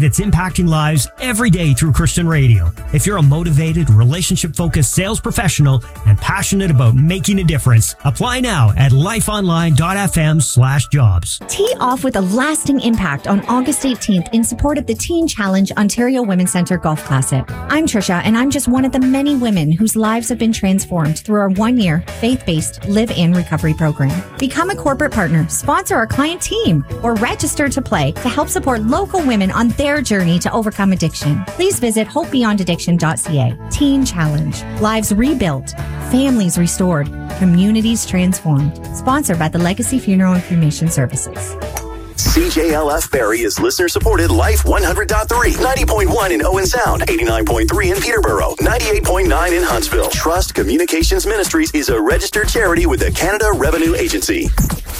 that's impacting lives every day through Christian radio. If you're a motivated, relationship-focused sales professional and passionate about making a difference, apply now at lifeonline.fm/jobs. Tee off with a lasting impact on August 18th in support of the Teen Challenge Ontario Women's Centre Golf Classic. I'm Trisha, and I'm just one of the many women whose lives have been transformed through our one-year faith-based live-in recovery program. Become a corporate partner, sponsor our client team, or register to play to help support local women on their journey to overcome addiction. Please visit hopebeyondaddiction.ca. Teen Challenge. Lives rebuilt. Families restored. Communities transformed. Sponsored by the Legacy Funeral and Cremation Services. CJLF Barrie is listener-supported Life 100.3, 90.1 in Owen Sound, 89.3 in Peterborough, 98.9 in Huntsville. Trust Communications Ministries is a registered charity with the Canada Revenue Agency.